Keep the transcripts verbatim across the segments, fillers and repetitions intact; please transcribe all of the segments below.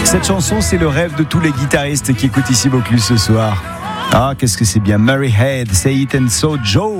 Cette chanson, c'est le rêve de tous les guitaristes qui écoutent ici Vaucluse ce soir. Ah, qu'est-ce que c'est bien. Mary Head, Say It and So Joe.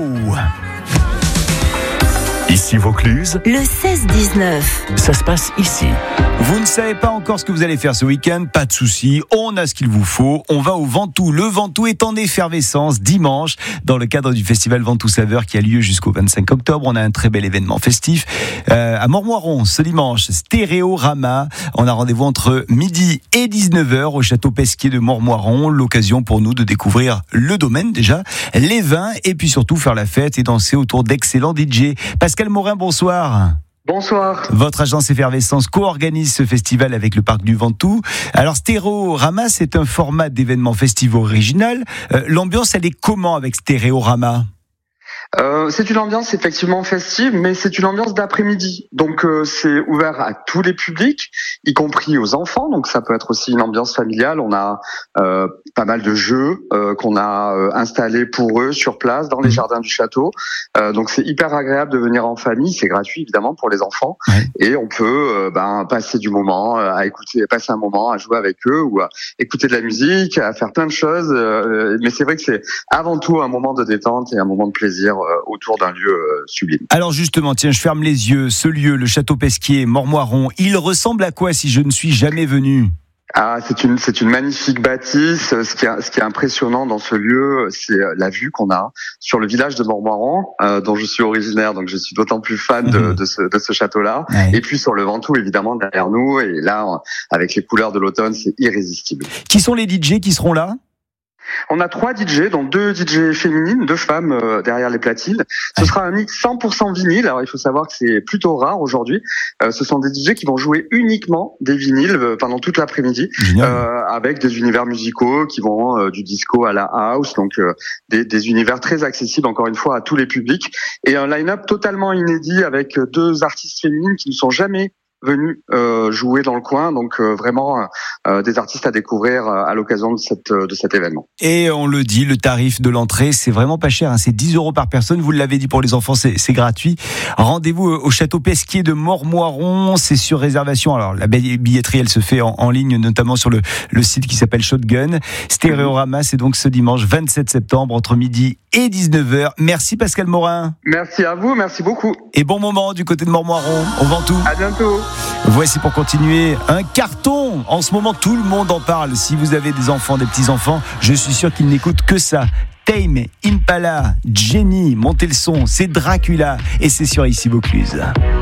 Ici Vaucluse, le seize dix-neuf. Ça se passe ici. Vous ne savez pas encore ce que vous allez faire ce week-end, pas de souci, on a ce qu'il vous faut, on va au Ventoux. Le Ventoux est en effervescence dimanche dans le cadre du festival Ventoux Saveur qui a lieu jusqu'au vingt-cinq octobre. On a un très bel événement festif euh, à Mormoiron ce dimanche, Stéréorama. On a rendez-vous entre midi et dix-neuf heures au château Pesquier de Mormoiron. L'occasion pour nous de découvrir le domaine déjà, les vins et puis surtout faire la fête et danser autour d'excellents D J. Pascal Morin, bonsoir. Bonsoir. Votre agence Effervescence co-organise ce festival avec le parc du Ventoux. Alors Stéréorama, c'est un format d'événement festif original. Euh, l'ambiance, elle est comment avec Stéréorama ? Euh, c'est une ambiance effectivement festive, mais c'est une ambiance d'après-midi. Donc euh, c'est ouvert à tous les publics, y compris aux enfants. Donc ça peut être aussi une ambiance familiale. On a euh, pas mal de jeux euh, qu'on a euh, installés pour eux sur place dans les jardins du château. Euh, donc c'est hyper agréable de venir en famille. C'est gratuit évidemment pour les enfants, ouais. Et on peut euh, ben passer du moment à écouter, passer un moment à jouer avec eux ou à écouter de la musique, à faire plein de choses. Euh, mais c'est vrai que c'est avant tout un moment de détente et un moment de plaisir autour d'un lieu sublime. Alors justement, tiens, je ferme les yeux. Ce lieu, le château Pesquier, Mormoiron, il ressemble à quoi si je ne suis jamais venu ? Ah, c'est une c'est une magnifique bâtisse. Ce qui est ce qui est impressionnant dans ce lieu, c'est la vue qu'on a sur le village de Mormoiron, euh, dont je suis originaire, donc je suis d'autant plus fan de, mmh. de ce de ce château-là. Ouais. Et puis sur le Ventoux, évidemment derrière nous. Et là, avec les couleurs de l'automne, c'est irrésistible. Qui sont les D J qui seront là ? On a trois D J, donc deux D J féminines, deux femmes euh, derrière les platines. Ce sera un mix cent pour cent vinyle. Alors il faut savoir que c'est plutôt rare aujourd'hui. Euh, ce sont des D J qui vont jouer uniquement des vinyles euh, pendant toute l'après-midi, euh, avec des univers musicaux qui vont euh, du disco à la house, donc euh, des, des univers très accessibles encore une fois à tous les publics. Et un line-up totalement inédit avec deux artistes féminines qui ne sont jamais venus euh, jouer dans le coin, donc euh, vraiment euh, des artistes à découvrir euh, à l'occasion de cette de cet événement. Et on le dit, le tarif de l'entrée, c'est vraiment pas cher, hein, c'est dix euros par personne. Vous l'avez dit, pour les enfants, c'est, c'est gratuit. Rendez-vous au château Pesquier de Mormoiron, c'est sur réservation. Alors la billetterie, elle se fait en, en ligne, notamment sur le le site qui s'appelle Shotgun. Stéréorama, c'est donc ce dimanche vingt-sept septembre entre midi et dix-neuf heures. Merci Pascal Morin. Merci à vous, merci beaucoup. Et bon moment du côté de Mormoiron, au Ventoux. À bientôt. Voici pour continuer un carton. En ce moment, tout le monde en parle. Si vous avez des enfants, des petits-enfants, je suis sûr qu'ils n'écoutent que ça. Tame Impala, Jenny, montez le son, c'est Dracula et c'est sur Ici Vaucluse.